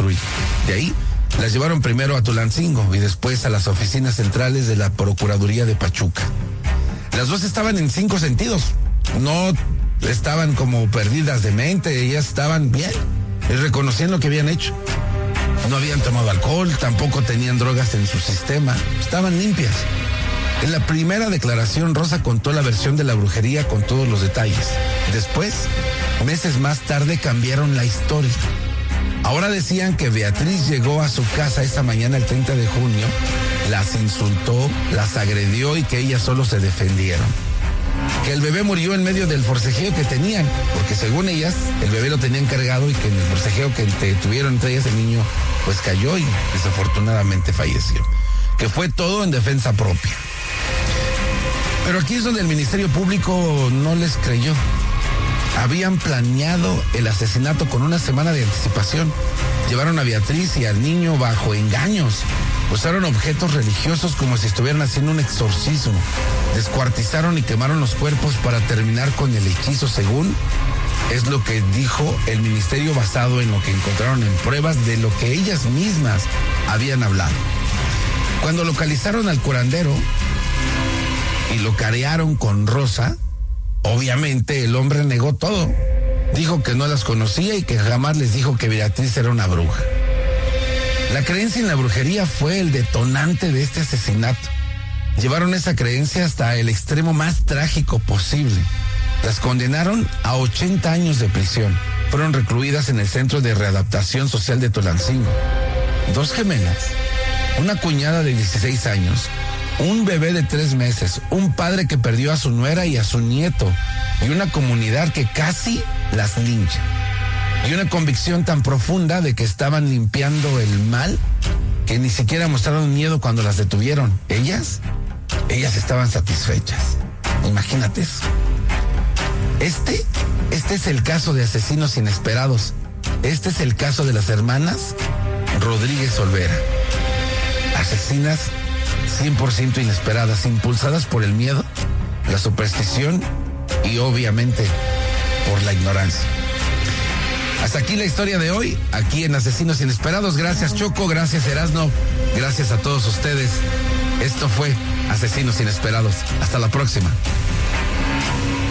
patrulla. De ahí las llevaron primero a Tulancingo y después a las oficinas centrales de la Procuraduría de Pachuca. Las dos estaban en 5 sentidos. No estaban como perdidas de mente, ellas estaban bien y reconocían lo que habían hecho. No habían tomado alcohol, tampoco tenían drogas en su sistema, estaban limpias. En la primera declaración, Rosa contó la versión de la brujería con todos los detalles. Después, meses más tarde, cambiaron la historia. Ahora decían que Beatriz llegó a su casa esa mañana el 30 de junio, las insultó, las agredió y que ellas solo se defendieron. Que el bebé murió en medio del forcejeo que tenían, porque según ellas, el bebé lo tenían cargado y que en el forcejeo que tuvieron entre ellas el niño, pues cayó y desafortunadamente falleció. Que fue todo en defensa propia. Pero aquí es donde el Ministerio Público no les creyó. Habían planeado el asesinato con una semana de anticipación. Llevaron a Beatriz y al niño bajo engaños. Usaron objetos religiosos como si estuvieran haciendo un exorcismo. Descuartizaron y quemaron los cuerpos para terminar con el hechizo, según es lo que dijo el ministerio, basado en lo que encontraron en pruebas de lo que ellas mismas habían hablado. Cuando localizaron al curandero y lo carearon con Rosa, obviamente el hombre negó todo. Dijo que no las conocía y que jamás les dijo que Beatriz era una bruja. La creencia en la brujería fue el detonante de este asesinato. Llevaron esa creencia hasta el extremo más trágico posible. Las condenaron a 80 años de prisión. Fueron recluidas en el Centro de Readaptación Social de Tulancingo. 2 gemelas, una cuñada de 16 años, un bebé de 3 meses, un padre que perdió a su nuera y a su nieto, y una comunidad que casi las lincha. Y una convicción tan profunda de que estaban limpiando el mal que ni siquiera mostraron miedo cuando las detuvieron. Ellas estaban satisfechas. Imagínate eso. Este es el caso de asesinos inesperados. Este es el caso de las hermanas Rodríguez Olvera. Asesinas 100% inesperadas, impulsadas por el miedo, la superstición y obviamente por la ignorancia. Hasta aquí la historia de hoy, aquí en Asesinos Inesperados. Gracias, Choco, gracias, Erasno, gracias a todos ustedes. Esto fue Asesinos Inesperados. Hasta la próxima.